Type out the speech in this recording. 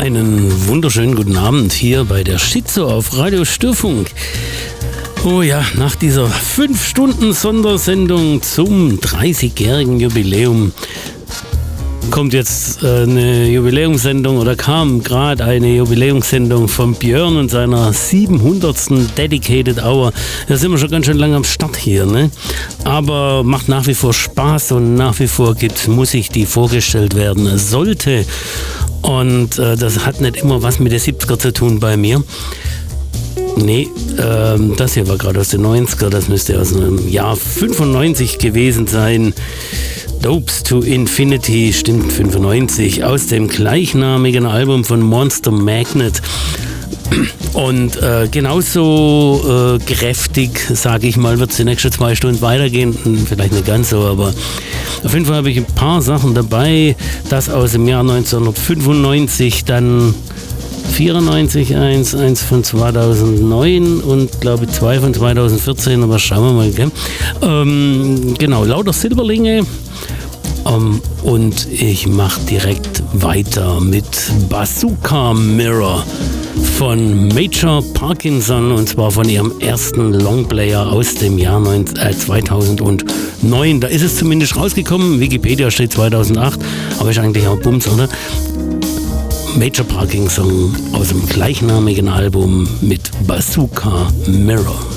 Einen wunderschönen guten Abend hier bei der Schizo auf Radio Störfunk. Oh ja, nach dieser 5-Stunden-Sondersendung zum 30-jährigen Jubiläum kommt jetzt eine Jubiläumssendung oder kam gerade eine Jubiläumssendung von Björn und seiner 700. Dedicated Hour. Da sind wir schon ganz schön lange am Start hier, ne? Aber macht nach wie vor Spaß und nach wie vor gibt Musik, die vorgestellt werden sollte. Und das hat nicht immer was mit den 70er zu tun bei mir. Nee, das hier war gerade aus den 90er, das müsste aus dem Jahr 95 gewesen sein. Dopes to Infinity, stimmt, 95, aus dem gleichnamigen Album von Monster Magnet. Und genauso kräftig, sage ich mal, wird es die nächsten 2 Stunden weitergehen. Vielleicht nicht ganz so, aber auf jeden Fall habe ich ein paar Sachen dabei. Das aus dem Jahr 1995, dann 94, eins von 2009 und glaube 2 von 2014, aber schauen wir mal, gell? Genau, lauter Silberlinge. Und ich mache direkt weiter mit Bazooka Mirror von Major Parkinson, und zwar von ihrem ersten Longplayer aus dem Jahr 2009. Da ist es zumindest rausgekommen. Wikipedia steht 2008, aber ist eigentlich auch Bums, oder? Major Parkinson aus dem gleichnamigen Album mit Bazooka Mirror.